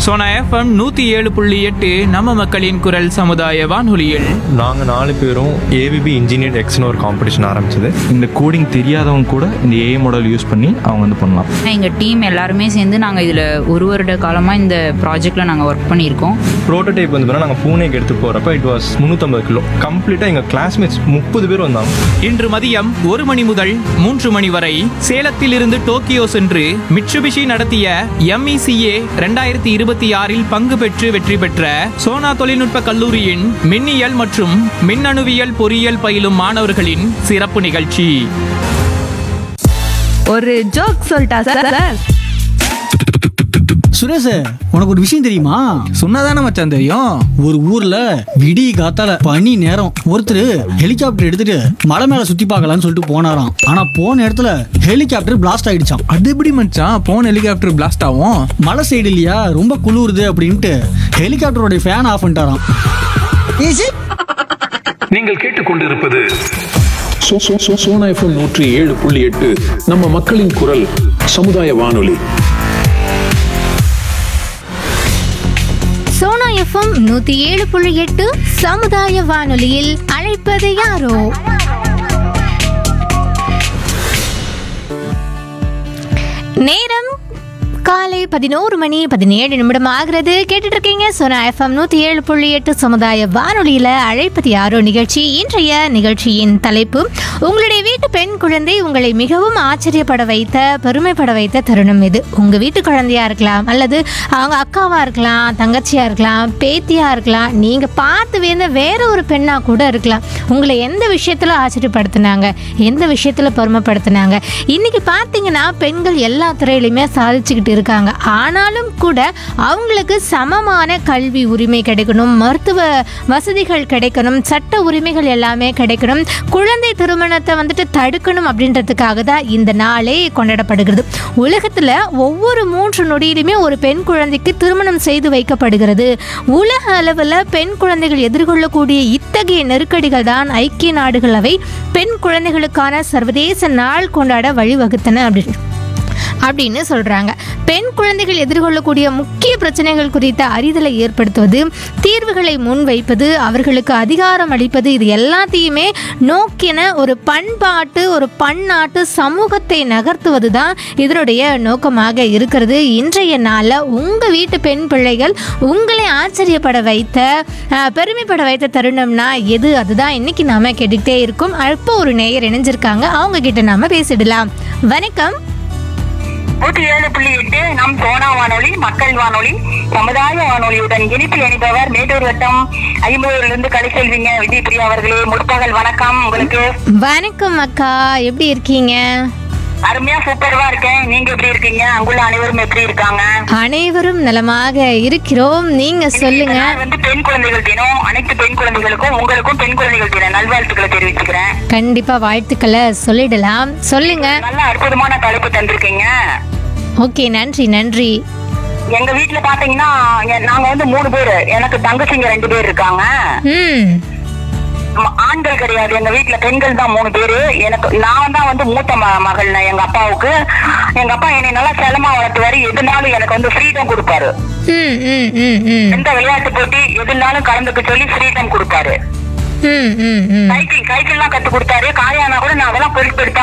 Sona FM 107.8 நம்ம மக்களின் குரல் சமுதாய வானொலியில் நாங்கள் 4 பேரும் ஏவிபி இன்ஜினியர் எக்ஸ்னு ஒரு காம்படிஷன் ஆரம்பிச்சது. இந்த கோடிங் தெரியாதவங்க கூட இந்த ஏஐ மாடல் யூஸ் பண்ணி அவங்க வந்து பண்ணலாம். எங்கள் டீம் எல்லாருமே சேர்ந்து நாங்கள் இதில் ஒரு வருட காலமாக இந்த ப்ராஜெக்டில் நாங்கள் ஒர்க் பண்ணியிருக்கோம். ப்ரோட்டோடைப் வந்து நாங்கள் பூனேக்கு எடுத்து போகிறப்ப இட் வாஸ் 350 கிலோ. கம்ப்ளீட்டாக எங்கள் கிளாஸ்மேட்ஸ் 30 பேர் வந்தாங்க. இன்று மதியம் 1 மணி முதல் 3 மணி வரை சேலத்திலிருந்து டோக்கியோ சென்று மிட்சுபிஷி நடத்திய MECA 2026 பங்கு பெற்று வெற்றி பெற்ற சோனா தொழில்நுட்ப கல்லூரியின் மின்னியல் மற்றும் மின்னணுவியல் பொறியியல் பயிலும் மாணவர்களின் சிறப்பு நிகழ்ச்சி. ஒரு ஜோக் சொல்லிட்டா சார்? சுரேஷ், உனக்கு ஒரு விஷயம் தெரியுமா? சொன்னதானே மச்சான் தெரியும். ஒரு ஊர்ல விடிய காத்தால பனி நேரம் ஒருத்தர் ஹெலிகாப்டர் எடுத்துட்டு மலை மேல சுத்தி பார்க்கலாம்னு சொல்லிட்டு போனாராம். ஆனா போன இடத்துல ஹெலிகாப்டர் பிளாஸ்ட் ஆயிடுச்சாம். அது எப்படி மச்சான் போன் ஹெலிகாப்டர் பிளாஸ்ட் ஆகும்? மலை சைடு இல்லையா, ரொம்ப குளிருது அப்படின்ட்டு ஹெலிகாப்டரோட ஃபேன் ஆஃப் பண்ணிட்டாராம். நீங்கள் கேட்டுக்கொண்டிருப்பது சோனா எஃப்எம் 107.8 நம்ம மக்களின் குரல் சமுதாய வானொலி. சோனா எஃப்எம் 107.8 சமுதாய வானொலியில் அழைப்பது யாரோ? நேரம் காலை 11 மணி 17 நிமிடம் ஆகிறது. கேட்டுட்டு இருக்கீங்க சோனா எஃப்எம் 107.8 சமுதாய வானொலியில அழைப்பது யாரோ நிகழ்ச்சி. இன்றைய நிகழ்ச்சியின் தலைப்பு, உங்களுடைய வீட்டு பெண் குழந்தை உங்களை மிகவும் ஆச்சரியப்பட வைத்த, பெருமைப்பட வைத்த தருணம் இது. உங்க வீட்டு குழந்தையா இருக்கலாம், அல்லது அவங்க அக்காவா இருக்கலாம், தங்கச்சியா இருக்கலாம், பேத்தியா இருக்கலாம், நீங்க பார்த்து வேந்த வேற ஒரு பெண்ணா கூட இருக்கலாம். உங்களை எந்த விஷயத்துல ஆச்சரியப்படுத்தினாங்க, எந்த விஷயத்துல பெருமைப்படுத்தினாங்க? இன்னைக்கு பார்த்தீங்கன்னா பெண்கள் எல்லா துறையிலுமே சாதிச்சுக்கிட்டு இருக்காங்க. ஆனாலும் கூட அவங்களுக்கு சமமான கல்வி உரிமை கிடைக்கணும், மருத்துவ வசதிகள் கிடைக்கணும், சட்ட உரிமைகள் எல்லாமே கிடைக்கணும், குழந்தை திருமணத்தை வந்துட்டு தடுக்கணும் அப்படின்றதுக்காக தான் இந்த நாளே கொண்டாடப்படுகிறது. உலகத்துல ஒவ்வொரு 3 நொடியிலுமே ஒரு பெண் குழந்தைக்கு திருமணம் செய்து வைக்கப்படுகிறது. உலக அளவில் பெண் குழந்தைகள் எதிர்கொள்ளக்கூடிய இத்தகைய நெருக்கடிகள் தான் ஐக்கிய நாடுகள் அவை பெண் குழந்தைகளுக்கான சர்வதேச நாள் கொண்டாட வழிவகுத்தன அப்படின்னு சொல்றாங்க. பெண் குழந்தைகள் எதிர்கொள்ளக்கூடிய முக்கிய பிரச்சனைகள் குறித்த அறிதலை ஏற்படுத்துவது, தீர்வுகளை முன்வைப்பது, அவர்களுக்கு அதிகாரம் அளிப்பது, இது எல்லாத்தையுமே நோக்கின ஒரு பண்பாட்டு, ஒரு பன்னாட்டு சமூகத்தை நகர்த்துவது தான் இதனுடைய நோக்கமாக இருக்கிறது. இன்றைய நாளில் உங்க வீட்டு பெண் பிள்ளைகள் உங்களை ஆச்சரியப்பட வைத்த, பெருமைப்பட வைத்த தருணம்னா எது? அதுதான் இன்னைக்கு நாம கேட்டுக்கிட்டே இருக்கும். அப்போ ஒரு நேயர் இணைஞ்சிருக்காங்க, அவங்க கிட்ட நாம பேசிடலாம். வணக்கம். 107.8 நம் சோனா வானொலி, மக்கள் வானொலி, சமுதாய வானொலியுடன் இனிப்பில் இணைப்பவர் மேட்டூர் வட்டம் ஐம்பூரிலிருந்து கலைசெல்விங்க விஜயபிரியா அவர்களே. முற்பகல் வணக்கம் உங்களுக்கு. வணக்கம் அக்கா, எப்படி இருக்கீங்க? அருமையா சூப்பர்வா இருக்கேன். நீங்க எப்படி இருக்கீங்க? அங்குள்ள அனைவரும் எப்படி இருக்காங்க? அனைவரும் நலமாக இருக்கிறோம். நீங்க சொல்லுங்க. பெண் குழந்தைகள் தினம், அனைத்து பெண் குழந்தைகளுக்கும் உங்களுக்கும் பெண் குழந்தைகள் தின நல்வாழ்த்துக்களை தெரிவிச்சுக்கிறேன். கண்டிப்பா வாழ்த்துக்களை சொல்லிடலாம். சொல்லுங்க. நல்ல அற்புதமான தலைப்பு தந்திருக்கீங்க. ஓகே, நன்றி நன்றி. எங்க வீட்டுல பாத்தீங்கன்னா நாங்க 3 பேரு. எனக்கு தங்கச்சிங்க 2 பேர் இருக்காங்க. ஆண்கள் கிடையாது. எங்க வீட்டுல பெண்கள் தான் 3 பேரு. நான் தான் மூத்த மகள். எங்க அப்பாவுக்கு எங்க அப்பா என்னை நல்லா செல்லமா வளர்த்துவாரு. எதுனாலும் எனக்கு ஃப்ரீடம் கொடுப்பாரு. எந்த விளையாட்டு போட்டி எதுனாலும் கலந்துக்க சொல்லி ஃப்ரீடம் கொடுப்பாரு. சைக்கிள் எல்லாம் கத்து கொடுத்தாரு. காயானா கூட நான் அதெல்லாம் பொருட்படுத்த